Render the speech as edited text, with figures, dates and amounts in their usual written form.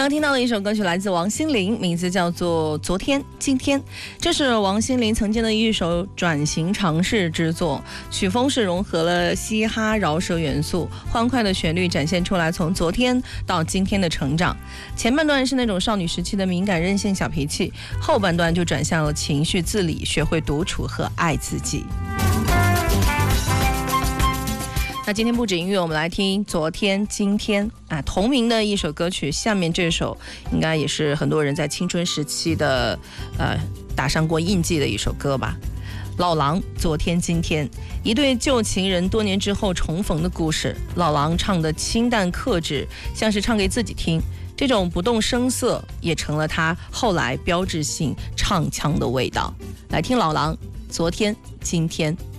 刚听到的一首歌曲来自王心凌，名字叫做《昨天今天》。这是王心凌曾经的一首转型尝试之作，曲风是融合了嘻哈饶舌元素，欢快的旋律展现出来从昨天到今天的成长。前半段是那种少女时期的敏感任性小脾气，后半段就转向了情绪自理，学会独处和爱自己。那今天不止音乐，我们来听昨天今天同名的一首歌曲。下面这首应该也是很多人在青春时期的打上过印记的一首歌吧。老狼昨天今天，一对旧情人多年之后重逢的故事。老狼唱的清淡克制，像是唱给自己听，这种不动声色也成了他后来标志性唱腔的味道。来听老狼昨天今天。